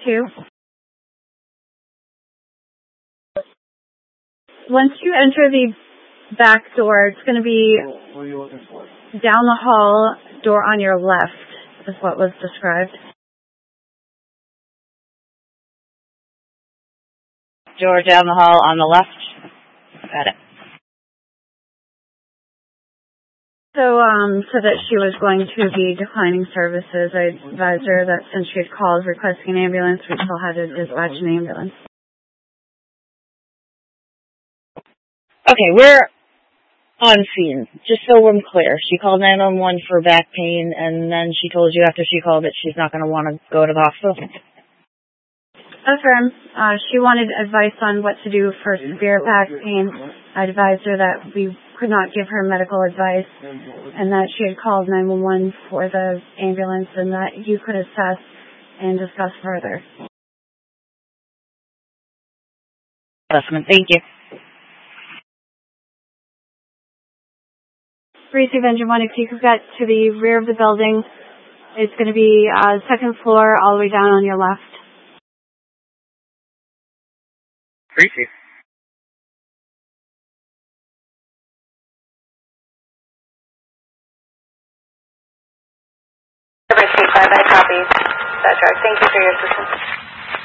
2. Once you enter the back door, it's going to be What are you looking for? down the hall, door on your left, is what was described. Door down the hall on the left. Got it. So that she was going to be declining services, I advised her that since she had called requesting an ambulance, we still had to dispatch an ambulance. Okay, we're on scene. Just so I'm clear, she called 911 for back pain, and then she told you after she called that she's not going to want to go to the hospital? Affirm. She wanted advice on what to do for severe back pain. I advised her that we could not give her medical advice and that she had called 911 for the ambulance and that you could assess and discuss further. Assessment, thank you. Receive engine 1, if you could get to the rear of the building, it's going to be second floor all the way down on your left. Receive. I copy that, Jack. Thank you for your assistance.